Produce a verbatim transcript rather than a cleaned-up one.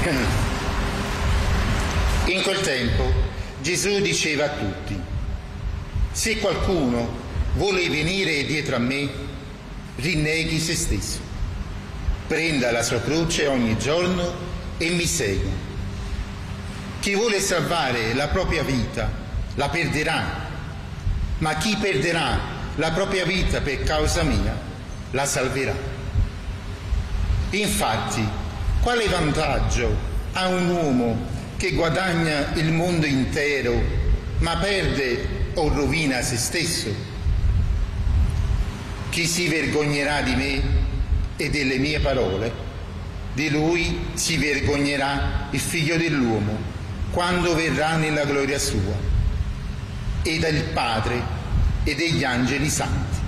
In quel tempo Gesù diceva a tutti: se qualcuno vuole venire dietro a me, rinneghi se stesso, prenda la sua croce ogni giorno e mi segua. Chi vuole salvare la propria vita la perderà, ma chi perderà la propria vita per causa mia la salverà. Infatti, quale vantaggio ha un uomo che guadagna il mondo intero ma perde o rovina se stesso? Chi si vergognerà di me e delle mie parole, di lui si vergognerà il Figlio dell'uomo quando verrà nella gloria sua, e del Padre e degli angeli santi.